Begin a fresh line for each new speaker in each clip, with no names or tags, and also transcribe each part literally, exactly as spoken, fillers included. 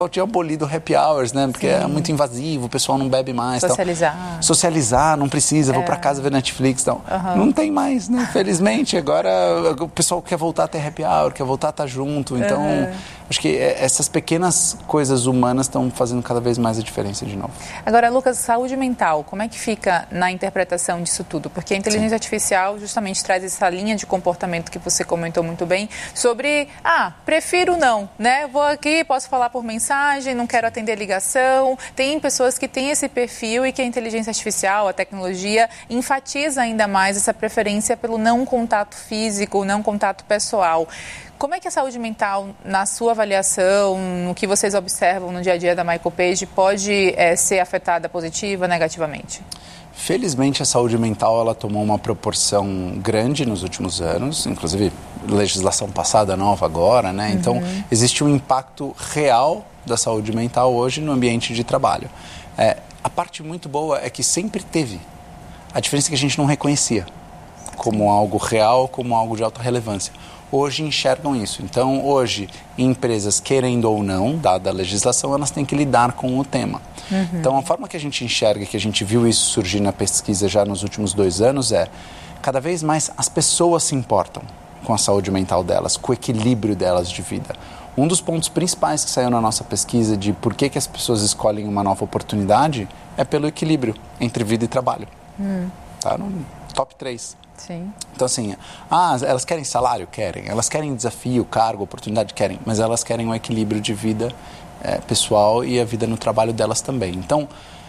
tinha abolido happy hours, né? Porque Sim. é muito invasivo, o pessoal não bebe mais.
Socializar.
Tal. Socializar, não precisa, é. vou para casa ver Netflix. Tal. Uhum. Não tem mais, né? Felizmente, agora o pessoal quer voltar a ter happy hour, quer voltar a estar junto. Então, uhum. acho que essas pequenas coisas humanas estão fazendo cada vez mais a diferença de novo.
Agora, Lucas, saúde mental, como é que fica na interpretação disso tudo? Porque a inteligência Sim. artificial justamente traz essa linha de comportamento que você comentou muito bem sobre, ah, prefiro não, né? Vou aqui, posso falar por mensagem, não quero atender ligação. Tem pessoas que têm esse perfil e que a inteligência artificial, a tecnologia, enfatiza ainda mais essa preferência pelo não contato físico, não contato pessoal. Como é que a saúde mental, na sua avaliação, no que vocês observam no dia a dia da Michael Page, pode é, ser afetada positiva ou negativamente?
Felizmente, a saúde mental ela tomou uma proporção grande nos últimos anos, inclusive legislação passada, nova agora, né? Uhum. Então, existe um impacto real da saúde mental hoje no ambiente de trabalho. É, a parte muito boa é que sempre teve. A diferença é que a gente não reconhecia como algo real, como algo de alta relevância. Hoje enxergam isso. Então, hoje, empresas, querendo ou não, dada a legislação, elas têm que lidar com o tema. Uhum. Então, a forma que a gente enxerga, que a gente viu isso surgir na pesquisa já nos últimos dois anos, é cada vez mais as pessoas se importam com a saúde mental delas, com o equilíbrio delas de vida. Um dos pontos principais que saiu na nossa pesquisa de por que, que as pessoas escolhem uma nova oportunidade é pelo equilíbrio entre vida e trabalho. Hum. Tá no top três.
Sim.
Então, assim, ah, elas querem salário? Querem. Elas querem desafio, cargo, oportunidade? Querem. Mas elas querem um equilíbrio de vida é, pessoal e a vida no trabalho delas também. Então,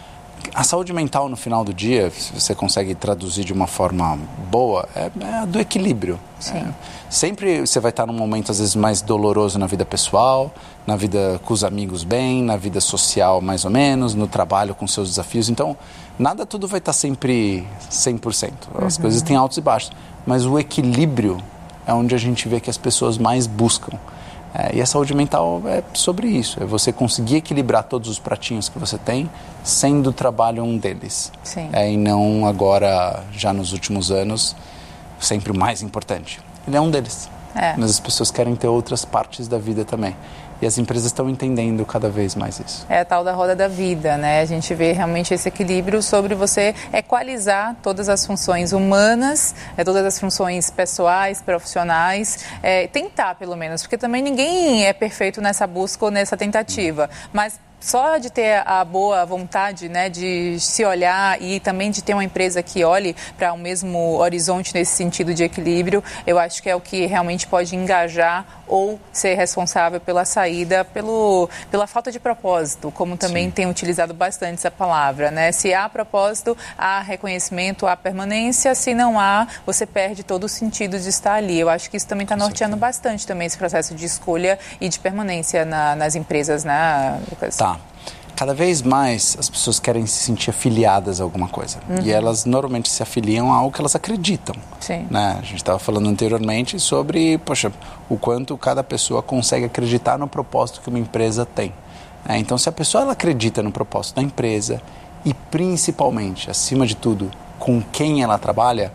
a saúde mental no final do dia, se você consegue traduzir de uma forma boa, é, é do equilíbrio.
Sim.
É, sempre você vai estar num momento, às vezes, mais doloroso na vida pessoal, na vida com os amigos bem, na vida social mais ou menos, no trabalho com seus desafios. Então, nada tudo vai estar sempre cem por cento. As uhum. coisas têm altos e baixos. Mas o equilíbrio é onde a gente vê que as pessoas mais buscam. É, e a saúde mental é sobre isso, é você conseguir equilibrar todos os pratinhos que você tem, sendo o trabalho um deles.
Sim.
É, e não agora, já nos últimos anos, sempre o mais importante. Ele é um deles. É. Mas as pessoas querem ter outras partes da vida também. E as empresas estão entendendo cada vez mais isso.
É a tal da roda da vida, né? A gente vê realmente esse equilíbrio sobre você equalizar todas as funções humanas, é, todas as funções pessoais, profissionais, é, tentar pelo menos, porque também ninguém é perfeito nessa busca ou nessa tentativa, mas só de ter a boa vontade, né, de se olhar e também de ter uma empresa que olhe para o mesmo horizonte nesse sentido de equilíbrio, eu acho que é o que realmente pode engajar ou ser responsável pela saída, pelo, pela falta de propósito, como também Sim. tem utilizado bastante essa palavra, né? Se há propósito, há reconhecimento, há permanência, se não há, você perde todo o sentido de estar ali. Eu acho que isso também está norteando bastante também esse processo de escolha e de permanência na, nas empresas, né, Lucas?
Tá. Cada vez mais as pessoas querem se sentir afiliadas a alguma coisa. Uhum. E elas normalmente se afiliam a algo que elas acreditam.
Sim.
Né? A gente estava falando anteriormente sobre, poxa, o quanto cada pessoa consegue acreditar no propósito que uma empresa tem. É, então, se a pessoa ela acredita no propósito da empresa e, principalmente, acima de tudo, com quem ela trabalha,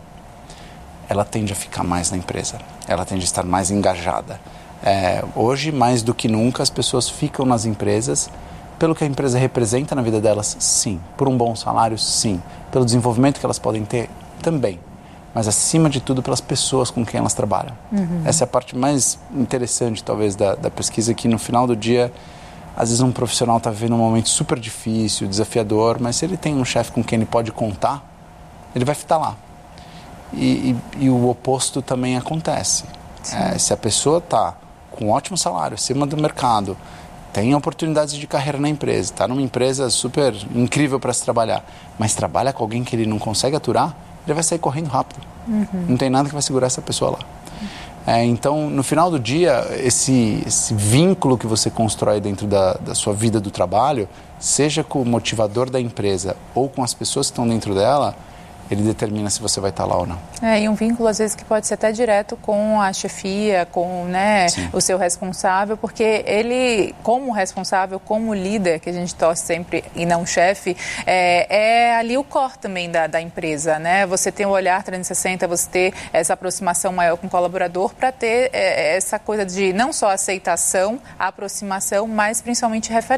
ela tende a ficar mais na empresa. Ela tende a estar mais engajada. É, hoje, mais do que nunca, as pessoas ficam nas empresas pelo que a empresa representa na vida delas, sim. Por um bom salário, sim. Pelo desenvolvimento que elas podem ter, também. Mas, acima de tudo, pelas pessoas com quem elas trabalham. Uhum. Essa é a parte mais interessante, talvez, da, da pesquisa, que no final do dia, às vezes um profissional está vivendo um momento super difícil, desafiador, mas se ele tem um chefe com quem ele pode contar, ele vai ficar lá. E, e, e o oposto também acontece. É, se a pessoa está com um ótimo salário, acima do mercado, tem oportunidades de carreira na empresa, está numa empresa super incrível para se trabalhar, mas trabalha com alguém que ele não consegue aturar, ele vai sair correndo rápido. Uhum. Não tem nada que vai segurar essa pessoa lá. É, então, no final do dia, esse, esse vínculo que você constrói dentro da, da sua vida do trabalho, seja com o motivador da empresa ou com as pessoas que estão dentro dela, ele determina se você vai estar lá ou não.
É, e um vínculo, às vezes, que pode ser até direto com a chefia, com, né, o seu responsável, porque ele, como responsável, como líder, que a gente torce sempre e não chefe, é, é ali o core também da, da empresa, né? Você tem o olhar trezentos e sessenta, você ter essa aproximação maior com o colaborador para ter é, essa coisa de não só aceitação, aproximação, mas principalmente referência.